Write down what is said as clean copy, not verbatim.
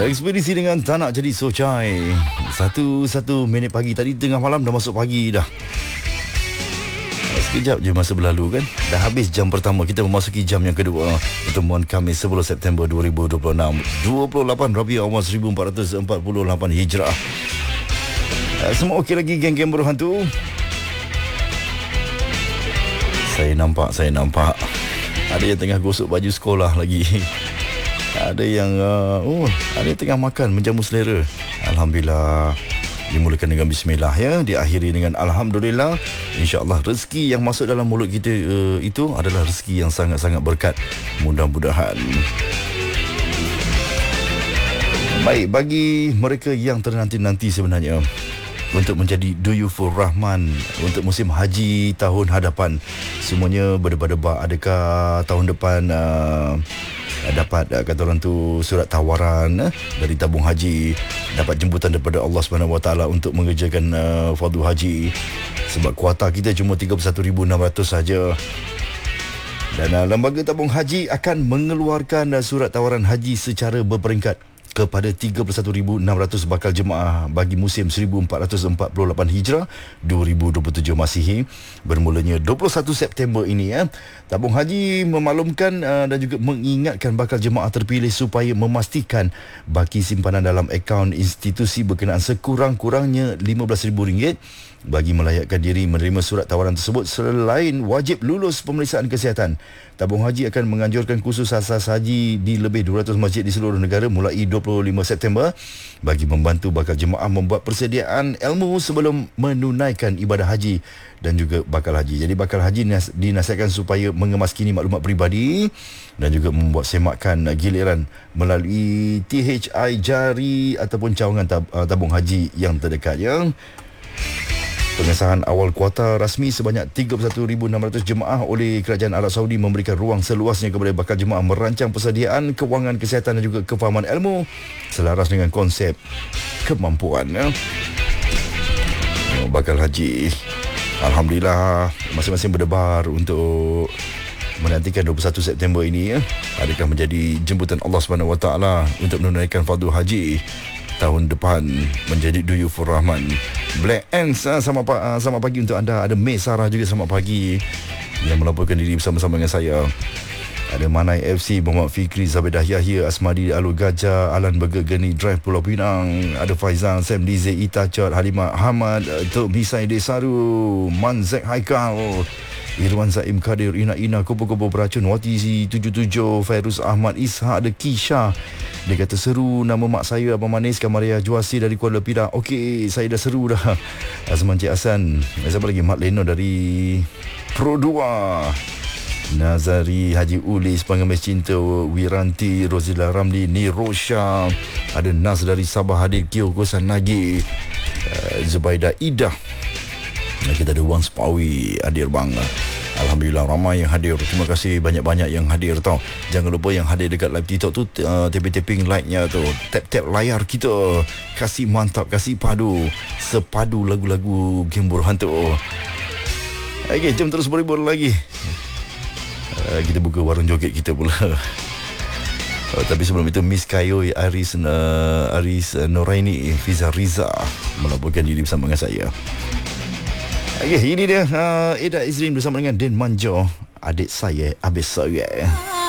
Ekspedisi dengan tak nak jadi Socai. 1 minit pagi. Tadi tengah malam dah masuk pagi dah. Sekejap je masa berlalu kan. Dah habis jam pertama. Kita memasuki jam yang kedua. Pertemuan Khamis 10 September 2026, 28 Rabiul Awal 1448 Hijrah. Semua okey lagi geng-geng berhantu? Saya nampak ada yang tengah gosok baju sekolah lagi. Ada yang ada yang tengah makan menjamu selera. Alhamdulillah. Dimulakan dengan bismillah ya, diakhiri dengan alhamdulillah. InsyaAllah rezeki yang masuk dalam mulut kita itu adalah rezeki yang sangat-sangat berkat. Mudah-mudahan. Baik, bagi mereka yang ternanti-nanti sebenarnya untuk menjadi duyufur rahman untuk musim haji tahun hadapan, semuanya berdebar-debar adakah tahun depan dapat kata orang tu surat tawaran dari tabung haji, dapat jemputan daripada Allah Subhanahu Wa Taala untuk mengerjakan fardu haji, sebab kuota kita cuma 31,600 saja. Dan lembaga tabung haji akan mengeluarkan surat tawaran haji secara berperingkat kepada 31,600 bakal jemaah bagi musim 1448 Hijrah 2027 Masihi, bermulanya 21 September ini ya. Tabung haji memaklumkan dan juga mengingatkan bakal jemaah terpilih supaya memastikan baki simpanan dalam akaun institusi berkenaan sekurang-kurangnya RM15,000 bagi melayakkan diri menerima surat tawaran tersebut. Selain wajib lulus pemeriksaan kesihatan, tabung haji akan menganjurkan kursus asas haji di lebih 200 masjid di seluruh negara mulai 25 September bagi membantu bakal jemaah membuat persediaan ilmu sebelum menunaikan ibadah haji dan juga bakal haji. Jadi bakal haji dinasihatkan supaya mengemaskini maklumat peribadi dan juga membuat semakan giliran melalui THI jari ataupun cawangan tabung haji yang terdekat ya. Pengesahan awal kuota rasmi sebanyak 31,600 jemaah oleh Kerajaan Arab Saudi memberikan ruang seluasnya kepada bakal jemaah merancang persediaan kewangan kesihatan dan juga kefahaman ilmu selaras dengan konsep kemampuan ya. Bakal haji, alhamdulillah masing-masing berdebar untuk menantikan 21 September ini ya. Adakah menjadi jemputan Allah Subhanahu Wa Taala untuk menunaikan fardu haji tahun depan, menjadi duyufur rahman. Black Ants selamat pagi untuk anda. Ada May Sarah juga selamat pagi yang melaporkan diri bersama-sama dengan saya. Ada Manai FC, Muhammad Fikri, Zabedah Yahya, Asmadi Alur Gajah, Alan Burger Geni Drive Pulau Pinang. Ada Faizal, Sam Dize, Ita Chot, Halimah Ahmad, Tok Bisai Desaru, Manzek Haikal, Irwan Zaim Kadir, Ina Kupu-Kupu Beracun, Wati 77, Fairuz Ahmad, Ishak, ada Kisha. Dia kata seru nama mak saya Abang Manis, Kamaria Juasi dari Kuala Lumpur. Okey, saya dah seru dah. Azman Cik Hasan. Siapa lagi? Mat Leno dari Pro 2. Nazari Haji Ulis, Pengemis Cinta, Wiranti, Rozila Ramli, Nirosha. Ada Nas dari Sabah hadir, Kio Kosan Nagi, Zubaida Idah. Kita ada Wang Spawi hadir bang. Alhamdulillah ramai yang hadir. Terima kasih banyak-banyak yang hadir tau. Jangan lupa yang hadir dekat live TikTok tu, tapping like-nya tu, tap layar kita. Kasih mantap, kasih padu, sepadu lagu-lagu game berhantu. Okey, jom terus berhibur lagi. Kita buka warung joget kita pula. Tapi sebelum itu Miss Kayo, Aris Noraini, Fiza Riza melaporkan diri bersama dengan saya. Okay, ini dia Eda Izrin bersama dengan Den Manjo, adik saya, habis saya.